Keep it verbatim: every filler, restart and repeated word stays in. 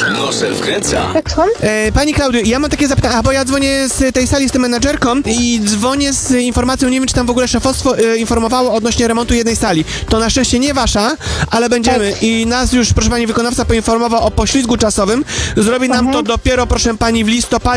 Nosel wkręca. Tak, słucham? E, pani Klaudio, ja mam takie zapytanie, a bo ja dzwonię z tej sali z tym menadżerką i dzwonię z informacją, nie wiem, czy tam w ogóle szefostwo e, informowało odnośnie remontu jednej sali. To na szczęście nie wasza, ale będziemy. Tak. I nas już, proszę pani, wykonawca poinformował o poślizgu czasowym. Zrobi nam Mhm. to dopiero, proszę pani, w listopadzie.